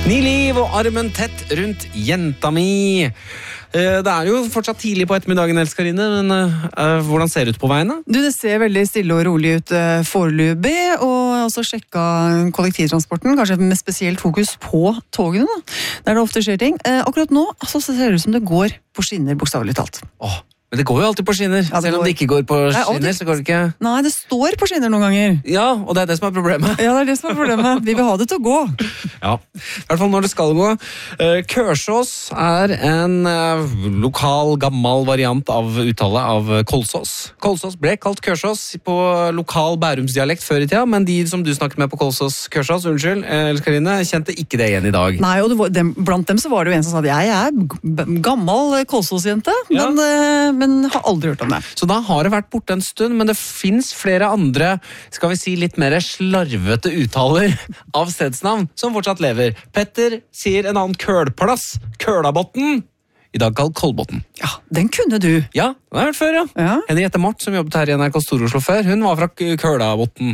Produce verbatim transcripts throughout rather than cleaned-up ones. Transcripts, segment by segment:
Ni liv og armen tett rundt jenta mi. Eh, Det er jo fortsatt tidlig på ettermiddagen, Else Karine, men eh, hvordan ser det ut på veien da? Du, det ser veldig stille og rolig ut uh, foreløpig, og jeg har også sjekka kollektivtransporten, kanskje med spesielt fokus på togene, da, der det ofte skjer ting. Uh, akkurat nå altså, så ser det ut som det går på skinner, bokstavelig talt. Åh, men det går jo alltid på skinner, Ja, det selv om går. det ikke går på Nei, alltid. skinner, så går det ikke... Nei, det står på skinner noen ganger. Ja, og det er det som er problemet. Ja, det er det som er problemet. Vi vil ha det til å gå. Ja, i hvert fall når det skal gå. Eh, Kørsås er en eh, lokal, gammel variant av uttale av Kolsås. Kolsås ble kalt Kørsås på lokal bærumsdialekt før i tida, men de som du snakket med på Kolsås, Kørsås, unnskyld, eh, Else Karine, kjente ikke det igjen i dag. Nei, og det var, dem, blant dem så var det jo en som sa at jeg er g- gammel Kolsås-jente, Ja. men, uh, men har aldri hørt om det. Så da har det vært borte en stund, men det finnes flere andre, skal vi si litt mer slarvete uttaler av stedsnavn, som fortsatt lever. Petter sier en annen kølplass, Kølabotten, i dag kalt Kolbotn. Ja, den kunne du. Ja, det har jeg hørt før, ja. Ja. Henriette Mort, som jobbet her i N R K Stor-Oslo før, hun var fra K- Kølabotten,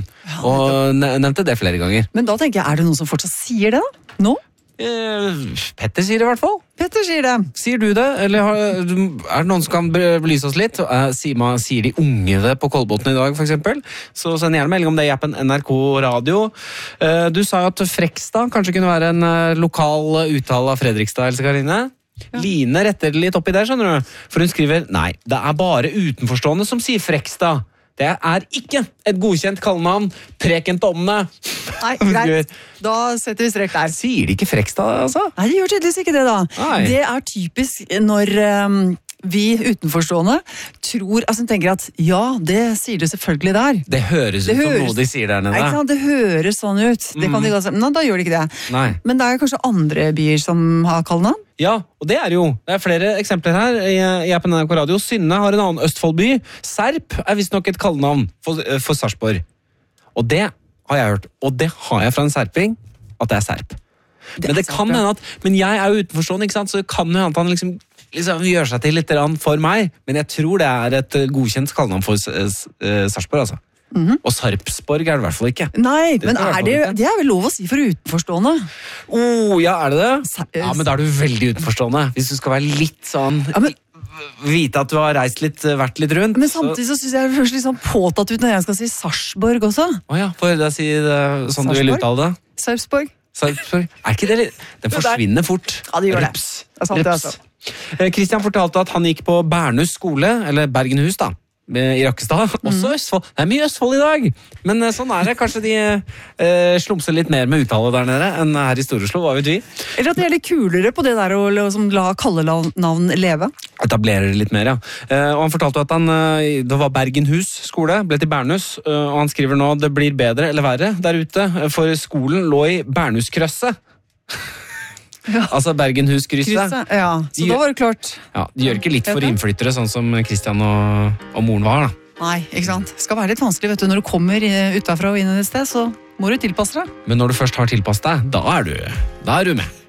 og ne- nevnte det flere ganger. Men da tenker jeg, er det noen som fortsatt sier det da? Nå? Eh, Petter sier det i hvert fall. Petter sier det. Sier du det, eller har, er det noen som kan be- belyse oss litt? Eh, Sier, man, sier de unge det på Kolbotn i dag, for eksempel? Så send gjerne melding om det i appen N R K Radio. Eh, Du sa jo at Frekstad kanskje kunne være en eh, lokal uttale av Fredrikstad, Else Karine. Line retter det litt opp i det, skjønner du. For hun skriver, nei, det er bare utenforstående som sier Frekstad. Det er ikke et godkjent kallenavn. Prekent om det. Nei, greit. Da setter vi strek der. Sier de ikke Frekstad, altså? Nei, de gjør tydeligvis ikke det da. Nei. Det er typisk når um, vi utenforstående tror, altså tenker at ja, det sier du selvfølgelig der. Det høres ut Det som høres- noe de sier der Nei, ikke nede. sant? Det høres sånn ut. Det kan de godt si. Nei, da gjør de ikke det. Nei. Men det er kanskje andre byer som har kallenavn? Ja, og det er jo. Det er flere eksempler her i, i appen N R K Radio. Synne har en annen Østfoldby. Serp er visstnok et kallenavn for, for Sarpsborg. Og det har jeg hørt. Og det har jeg fra en serping, at det er Serp. Det men er det sant, kan ja. hende at, men jeg er jo utenforstående, ikke sant? Så det kan jo hende at han liksom, liksom gjør seg til litt grann for meg. Men jeg tror det er et eh, godkjent kallenavn for uh, Sarpsborg, altså. Og Sarpsborg er det i hvert fall ikke. Nei, Det men skal i hvert er fall det, ikke. det er vel lov å si for utenforstående? Oh, ja, er det det? Sa- Ja, men da er du veldig utenforstående. Hvis du skal være litt sånn... Ja, men- Vite at du har reist litt, vært litt rundt. Men samtidig så synes jeg det høres litt sånn påtatt ut når jeg skal si Sarpsborg også. Å ja, få høre deg si det sånn du vil Sarpsborg? uttale det. Sarpsborg. Sarpsborg. Er ikke det litt... Den Jo, det er- forsvinner fort. Ja, det gjør det. Rups. Det er sant, det, Rups. altså. Eh, Christian fortalte at han gikk på Bernhus skole, eller Bergenhus da, i Rakkestad. Mhm. Også Østfold. Det er mye Østfold i dag. Men eh, sånn er det. Kanskje de eh, slumser litt mer med uttale der nede enn her i Stor-Oslo, hva vet vi? Eller at de er litt kulere på det der å liksom, la kallenavn leve. Etablerer det litt mer, ja. Eh, og han fortalte at han, eh, det var Bergenhus skole, ble til Bernhus, eh, og han skriver nå det blir bedre eller verre der ute, eh, for skolen lå i Bernhuskrøsset. Ja. Altså Bergenhuskrysset. Krysset, ja. Så De- da var det klart. Ja, de gjør ikke litt for Vet du? innflyttere, sånn som Christian og, og moren var, da. Nei, ikke sant. Det skal være litt vanskelig, vet du. Når du kommer utenfra og inn i et sted, så må du tilpasse deg. Men når du først har tilpasset deg, da er du, da er du med.